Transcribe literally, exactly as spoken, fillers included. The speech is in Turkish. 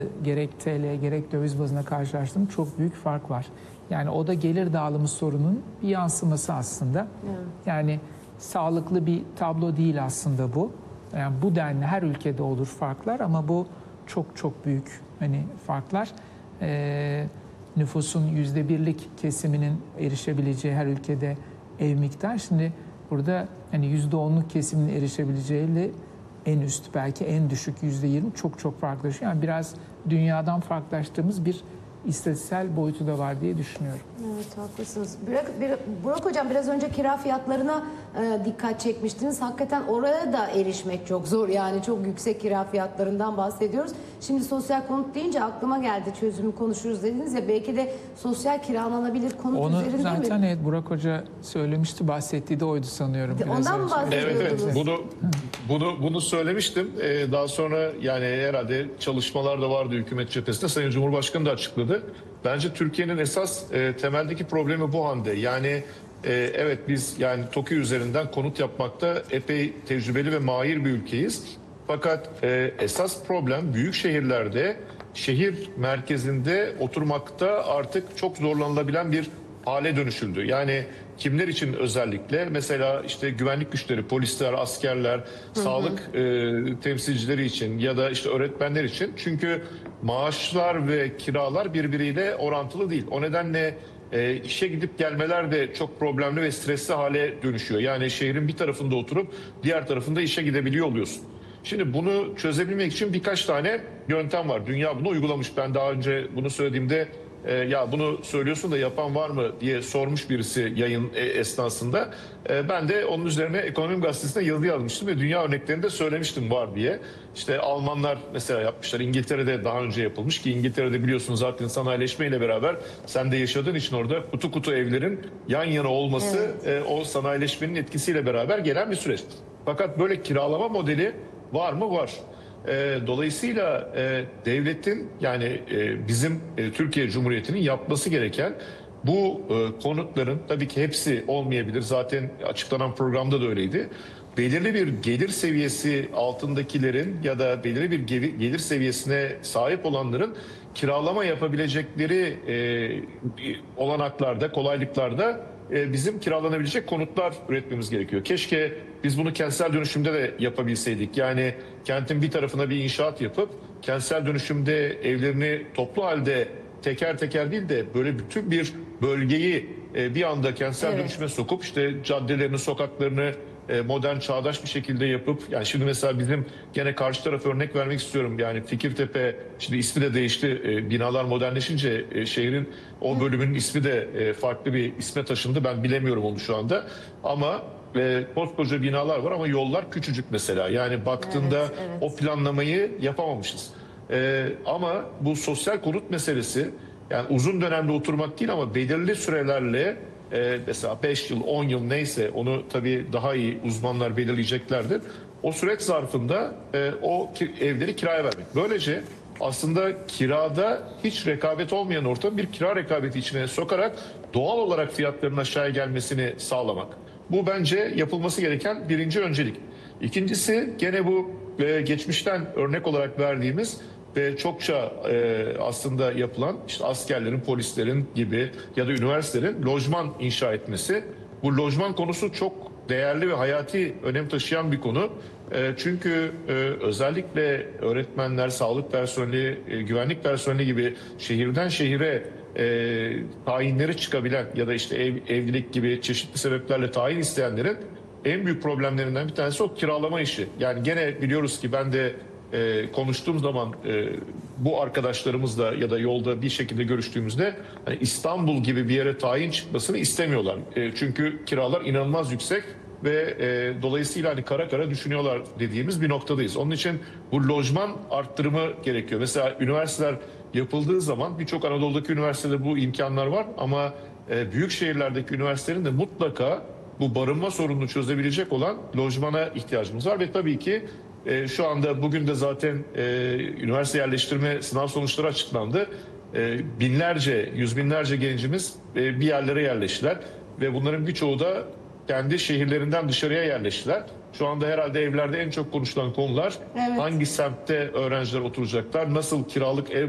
Gerek T L gerek döviz bazına karşılaştığım çok büyük fark var. Yani o da gelir dağılımı sorunun bir yansıması aslında. Evet. Yani sağlıklı bir tablo değil aslında bu. Yani bu denli her ülkede olur farklar ama bu çok çok büyük hani farklar. Ee, nüfusun yüzde birlik kesiminin erişebileceği her ülkede ev miktar. Şimdi burada hani yüzde onluk kesimin erişebileceğiyle en üst belki en düşük yüzde yirmi çok çok farklılaşıyor. Yani biraz dünyadan farklılaştığımız bir istatistiksel boyutu da var diye düşünüyorum. Evet, haklısınız. Burak, Burak Hocam, biraz önce kira fiyatlarına e, dikkat çekmiştiniz. Hakikaten oraya da erişmek çok zor. Yani çok yüksek kira fiyatlarından bahsediyoruz. Şimdi sosyal konut deyince aklıma geldi, çözümü konuşuruz dediniz ya, belki de sosyal kiralanabilir konut Onu üzerinde mi? Onu zaten evet Burak Hoca söylemişti, bahsettiği de oydu sanıyorum. De, ondan mı bahsediyordunuz? Evet, evet. Bunu, bunu, bunu söylemiştim. Ee, daha sonra yani herhalde çalışmalar da vardı hükümet cephesinde. Sayın Cumhurbaşkanı da açıkladı. Bence Türkiye'nin esas e, temeldeki problemi bu Hande. Yani e, evet biz yani TOKİ üzerinden konut yapmakta epey tecrübeli ve mahir bir ülkeyiz. Fakat e, esas problem büyük şehirlerde, şehir merkezinde oturmakta artık çok zorlanılabilen bir hale dönüşüldü. Yani kimler için özellikle? Mesela işte güvenlik güçleri, polisler, askerler, hı hı. sağlık e, temsilcileri için ya da işte öğretmenler için. Çünkü maaşlar ve kiralar birbiriyle orantılı değil. O nedenle e, işe gidip gelmeler de çok problemli ve stresli hale dönüşüyor. Yani şehrin bir tarafında oturup diğer tarafında işe gidebiliyor oluyorsun. Şimdi bunu çözebilmek için birkaç tane yöntem var. Dünya bunu uygulamış. Ben daha önce bunu söylediğimde e, ya bunu söylüyorsun da yapan var mı diye sormuş birisi yayın e, esnasında. E, ben de onun üzerine Ekonomim Gazetesi'ne yazı yazmıştım ve dünya örneklerini de söylemiştim var diye. İşte Almanlar mesela yapmışlar. İngiltere'de daha önce yapılmış ki İngiltere'de biliyorsunuz zaten sanayileşmeyle beraber sen de yaşadığın için orada kutu kutu evlerin yan yana olması evet. e, o sanayileşmenin etkisiyle beraber gelen bir süreç. Fakat böyle kiralama modeli var mı? Var. E, dolayısıyla e, devletin yani e, bizim e, Türkiye Cumhuriyeti'nin yapması gereken bu e, konutların tabii ki hepsi olmayabilir. Zaten açıklanan programda da öyleydi. Belirli bir gelir seviyesi altındakilerin ya da belirli bir gelir seviyesine sahip olanların kiralama yapabilecekleri e, olanaklarda, kolaylıklarda e, bizim kiralanabilecek konutlar üretmemiz gerekiyor. Keşke biz bunu kentsel dönüşümde de yapabilseydik. Yani kentin bir tarafına bir inşaat yapıp kentsel dönüşümde evlerini toplu halde teker teker değil de böyle bütün bir bölgeyi e, bir anda kentsel evet. dönüşüme sokup işte caddelerini, sokaklarını modern, çağdaş bir şekilde yapıp yani şimdi mesela bizim gene karşı tarafa örnek vermek istiyorum. Yani Fikirtepe şimdi ismi de değişti. E, binalar modernleşince e, şehrin o bölümünün ismi de e, farklı bir isme taşındı. Ben bilemiyorum onu şu anda. Ama e, koskoca binalar var ama yollar küçücük mesela. Yani baktığında evet, evet. o planlamayı yapamamışız. E, ama bu sosyal konut meselesi yani uzun dönemde oturmak değil ama belirli sürelerle Ee, mesela beş yıl, on yıl neyse onu tabii daha iyi uzmanlar belirleyeceklerdir. O süreç zarfında e, o ki, evleri kiraya vermek. Böylece aslında kirada hiç rekabet olmayan ortamı bir kira rekabeti içine sokarak doğal olarak fiyatların aşağıya gelmesini sağlamak. Bu bence yapılması gereken birinci öncelik. İkincisi gene bu e, geçmişten örnek olarak verdiğimiz ve çokça e, aslında yapılan işte askerlerin, polislerin gibi ya da üniversitelerin lojman inşa etmesi. Bu lojman konusu çok değerli ve hayati önem taşıyan bir konu. E, çünkü e, özellikle öğretmenler, sağlık personeli, e, güvenlik personeli gibi şehirden şehire e, tayinleri çıkabilen ya da işte ev, evlilik gibi çeşitli sebeplerle tayin isteyenlerin en büyük problemlerinden bir tanesi o kiralama işi. Yani gene biliyoruz ki ben de E, konuştuğum zaman e, bu arkadaşlarımızla ya da yolda bir şekilde görüştüğümüzde hani İstanbul gibi bir yere tayin çıkmasını istemiyorlar. E, çünkü kiralar inanılmaz yüksek ve e, dolayısıyla hani kara kara düşünüyorlar dediğimiz bir noktadayız. Onun için bu lojman arttırımı gerekiyor. Mesela üniversiteler yapıldığı zaman birçok Anadolu'daki üniversitede bu imkanlar var ama e, büyük şehirlerdeki üniversitelerin de mutlaka bu barınma sorununu çözebilecek olan lojmana ihtiyacımız var ve tabii ki E, şu anda bugün de zaten e, üniversite yerleştirme sınav sonuçları açıklandı. E, binlerce, yüz binlerce gencimiz e, bir yerlere yerleştiler ve bunların birçoğu da kendi şehirlerinden dışarıya yerleştiler. Şu anda herhalde evlerde en çok konuşulan konular Evet. hangi semtte öğrenciler oturacaklar, nasıl kiralık ev